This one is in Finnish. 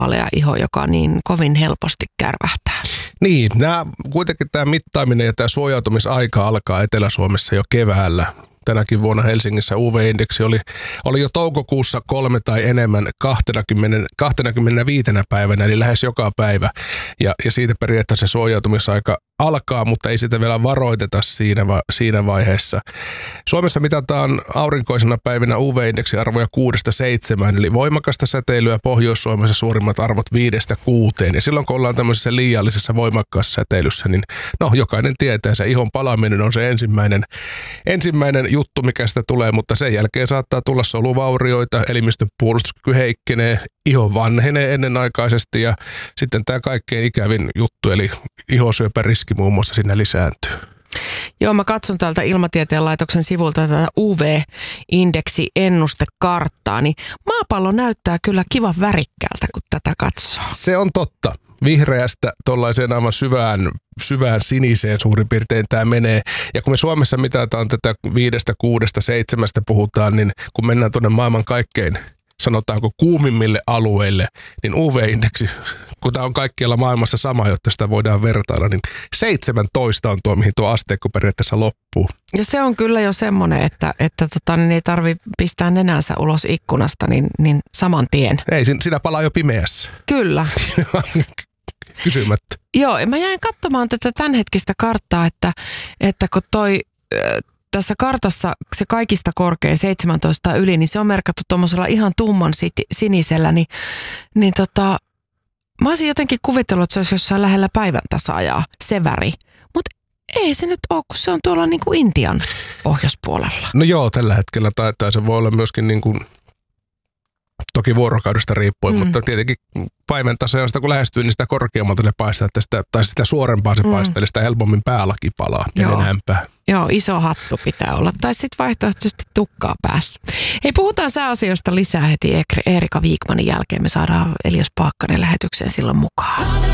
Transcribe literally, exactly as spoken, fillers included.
valea iho, joka niin kovin helposti kärvähtää. Niin, nämä, kuitenkin tämä mittaaminen ja tämä suojautumisaika alkaa Etelä-Suomessa jo keväällä. Tänäkin vuonna Helsingissä U V-indeksi oli, oli jo toukokuussa kolme tai enemmän kaksikymmentä, kaksikymmentäviisi päivänä, eli lähes joka päivä. Ja, ja siitä periaatteessa se suojautumisaika alkaa, mutta ei sitä vielä varoiteta siinä, va, siinä vaiheessa. Suomessa mitataan aurinkoisena päivinä U V-indeksiarvoja kuudesta seitsemään, eli voimakasta säteilyä Pohjois-Suomessa suurimmat arvot viidestä kuuteen. Ja silloin kun ollaan tämmöisessä liiallisessa voimakkaassa säteilyssä, niin no jokainen tietää, se ihon palaaminen on se ensimmäinen, ensimmäinen juttu, mikä sitä tulee, mutta sen jälkeen saattaa tulla soluvaurioita, elimistön puolustuskyky heikkenee, iho vanhenee ennenaikaisesti ja sitten tämä kaikkein ikävin juttu, eli ihosyöpäriski muun muassa siinä lisääntyy. Joo, mä katson täältä Ilmatieteen laitoksen sivulta tätä U V-indeksi-ennustekarttaa, niin maapallo näyttää kyllä kivan värikkäältä, kun tätä katsoo. Se on totta. Vihreästä tuollaiseen aivan syvään, syvään siniseen suurin piirtein tämä menee. Ja kun me Suomessa mitataan tätä viidestä, kuudesta, seitsemästä puhutaan, niin kun mennään tuonne maailman kaikkein, sanotaanko kuumimmille alueille, niin U V-indeksi, kun tämä on kaikkialla maailmassa sama, jotta sitä voidaan vertailla, niin seitsemäntoista on tuo, mihin tuo asteikko periaatteessa loppuu. Ja se on kyllä jo semmoinen, että, että tota, niin ei tarvitse pistää nenänsä ulos ikkunasta, niin, niin saman tien. Ei, siinä palaa jo pimeässä. Kyllä. Kysymättä. Joo, ja mä jäin katsomaan tätä tämänhetkistä karttaa, että, että kun toi... Tässä kartassa se kaikista korkein seitsemäntoista yli, niin se on merkattu tuommoisella ihan tumman siti, sinisellä, niin, niin tota, mä olisin jotenkin kuvitellut, että se olisi jossain lähellä päivän tasaajaa, se väri. Mutta ei se nyt ole, kun se on tuolla niin kuin Intian pohjoispuolella. No joo, tällä hetkellä taitaa se voi olla myöskin niin kuin, toki vuorokaudesta riippuen, mm. mutta tietenkin päivän tasaajasta kun lähestyy, niin sitä korkeammalta ne paistaa, että sitä, tai sitä suurempaa se mm. paistaa, eli sitä helpommin päälaki palaa ja nenämpää. Joo, iso hattu pitää olla, tai sitten vaihtoehtoisesti tukkaa päässä. Hei, puhutaan sääasioista lisää heti Eerika Vikmanin jälkeen. Me saadaan Elias Paakkanen lähetykseen silloin mukaan.